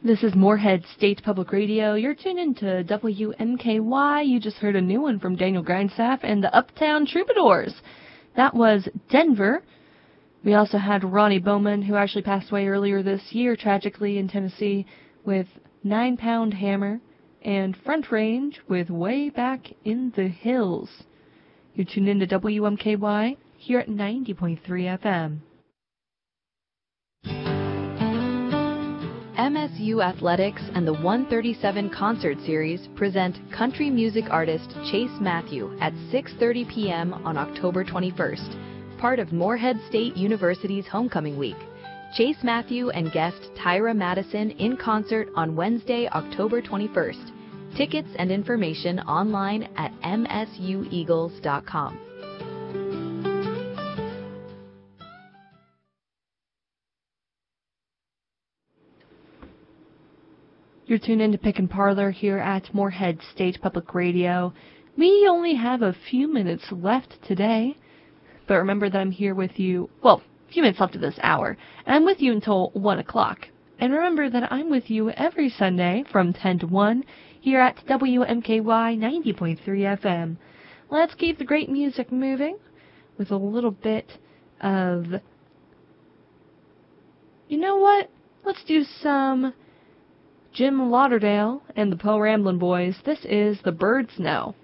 This is Moorhead State Public Radio. You're tuned into WMKY. You just heard a new one from Daniel Grindstaff and the Uptown Troubadours. That was Denver. We also had Ronnie Bowman, who actually passed away earlier this year, tragically, in Tennessee, with 9 Pound Hammer, and Front Range with Way Back in the Hills. You're tuned into WMKY here at 90.3 FM. MSU Athletics and the 137 Concert Series present country music artist Chase Matthew at 6:30 p.m. on October 21st, part of Moorhead State University's Homecoming Week. Chase Matthew and guest Tyra Madison in concert on Wednesday, October 21st. Tickets and information online at msueagles.com. You're tuned in to Pick and Parlor here at Moorhead State Public Radio. We only have a few minutes left today, but remember that I'm here with you, well, a few minutes left of this hour, and I'm with you until 1 o'clock. And remember that I'm with you every Sunday from 10 to 1 here at WMKY 90.3 FM. Let's keep the great music moving with a little bit of, you know what? Let's do some Jim Lauderdale and the Po Ramblin' Boys. This is The Birds Know.